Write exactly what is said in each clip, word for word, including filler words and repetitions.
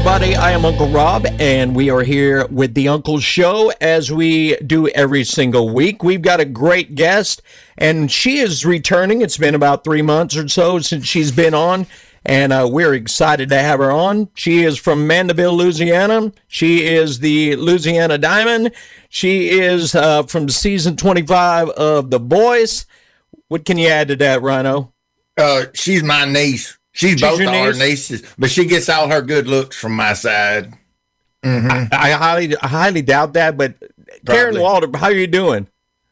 everybody. I am Uncle Rob, and we are here with the Uncle Show as we do every single week. We've got a great guest, and she is returning. It's been about three months or so since she's been on, and uh, we're excited to have her on. She is from Mandeville, Louisiana. She is the Louisiana Diamond. She is uh, from season twenty-five of The Voice. What can you add to that, Rhino? Uh, she's my niece. She's, she's both our niece? nieces, but she gets all her good looks from my side. Mm-hmm. I, I highly, I highly doubt that. But Karen Walter, how are you doing?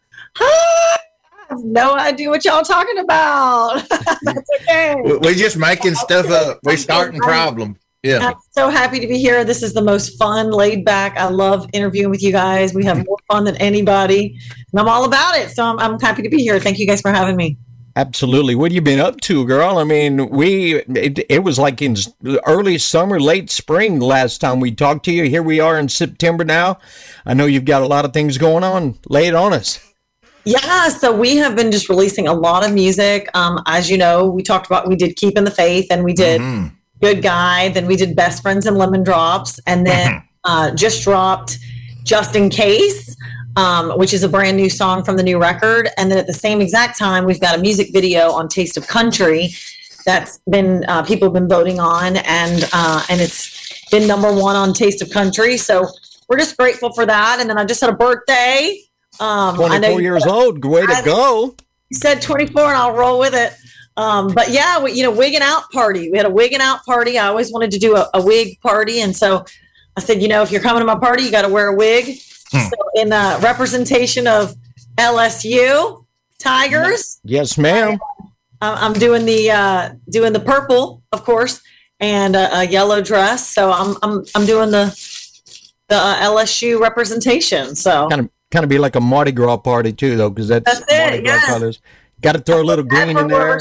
I have no idea what y'all talking about. That's okay. We're just making stuff up. We're starting problems. Yeah. I'm so happy to be here. This is the most fun, laid back. I love interviewing with you guys. We have more fun than anybody, and I'm all about it. So I'm, I'm happy to be here. Thank you guys for having me. Absolutely. What have you been up to, girl? I mean, we it, it was like in early summer, late spring last time we talked to you. Here we are in September now. I know you've got a lot of things going on. Lay it on us. Yeah, so we have been just releasing a lot of music. Um, as you know, we talked about, we did Keeping the Faith, and we did mm-hmm. Good Guy, then we did Best Friends and Lemon Drops, and then uh, just dropped Just in Case. Um, which is a brand new song from the new record. And then at the same exact time, we've got a music video on Taste of Country that's been, uh, people have been voting on, and uh, and it's been number one on Taste of Country. So we're just grateful for that. And then I just had a birthday. Um, twenty-four I know years old. Way to I, go. You said twenty-four, and I'll roll with it. Um, but yeah, we, you know, wigging out party. We had a wigging out party. I always wanted to do a, a wig party. And so I said, you know, if you're coming to my party, you got to wear a wig. So in uh, representation of L S U Tigers, yes, ma'am. I, I'm doing the uh, doing the purple, of course, and a, a yellow dress. So I'm I'm I'm doing the the uh, L S U representation. So kind of kind of be like a Mardi Gras party too, though, because that's, that's Mardi it. Gras Yes. colors. Got to throw a little green in there.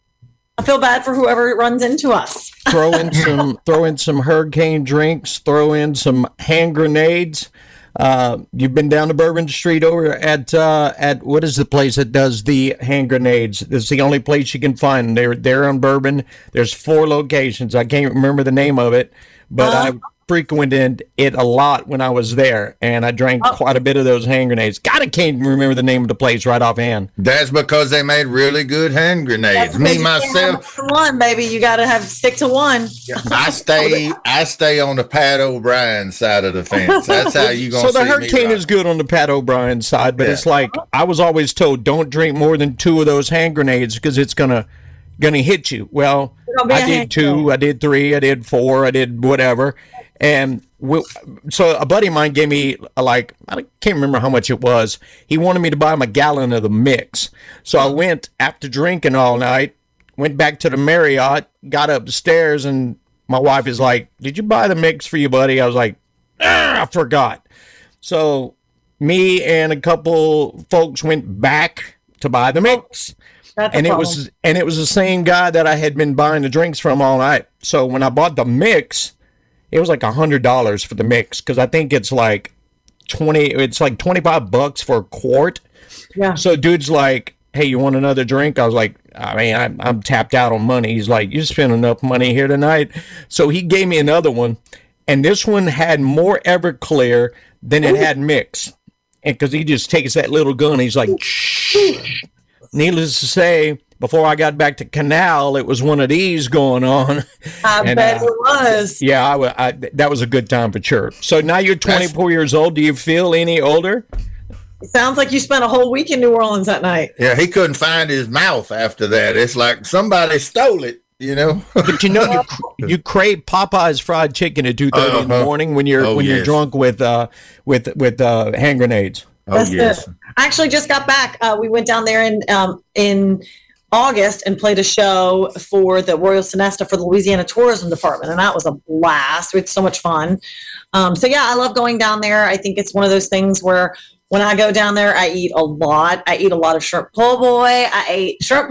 I feel bad for whoever runs into us. Throw in some throw in some hurricane drinks. Throw in some hand grenades. Uh, you've been down to Bourbon Street over at uh, at what is the place that does the hand grenades? It's the only place you can find them. They're there on Bourbon. There's four locations. I can't remember the name of it, but uh, I frequented it a lot when I was there, and I drank oh. quite a bit of those hand grenades. God, I can't remember the name of the place right offhand. That's because they made really good hand grenades. Me myself, one baby, you got to have stick to one. I stay, I stay on the Pat O'Brien side of the fence. That's how you gonna. So the see Hurricane me is good on the Pat O'Brien side, but yeah. It's like I was always told, don't drink more than two of those hand grenades because it's gonna gonna hit you. Well, I did two, I did three, I did four, I did whatever. And we, so a buddy of mine gave me, like, I can't remember how much it was. He wanted me to buy him a gallon of the mix. So I went, after drinking all night, went back to the Marriott, got upstairs, and my wife is like, did you buy the mix for you, buddy? I was like, I forgot. So me and a couple folks went back to buy the mix. That's and it was and it was the same guy that I had been buying the drinks from all night. So when I bought the mix, it was like a hundred dollars for the mix because I think it's like twenty. It's like twenty five bucks for a quart. Yeah. So dude's like, "Hey, you want another drink?" I was like, "I mean, I'm, I'm tapped out on money." He's like, "You spent enough money here tonight." So he gave me another one, and this one had more Everclear than it had mix, and because he just takes that little gun, he's like, shh. Needless to say, before I got back to Canal, it was one of these going on. I and, bet uh, it was. Yeah, I, I, that was a good time for sure. So now you're twenty-four That's, years old. Do you feel any older? It sounds like you spent a whole week in New Orleans that night. Yeah, he couldn't find his mouth after that. It's like somebody stole it, you know. But you know, you, you crave Popeye's fried chicken at two thirty uh-huh. in the morning when you're oh, when yes. you're drunk with uh with with uh, hand grenades. Oh That's yes. It. I actually just got back. Uh, we went down there in um, in August and played a show for the Royal Sonesta for the Louisiana Tourism Department, and that was a blast. We had so much fun. Um, so yeah, I love going down there. I think it's one of those things where when I go down there, I eat a lot. I eat a lot of shrimp po' boy. I ate shrimp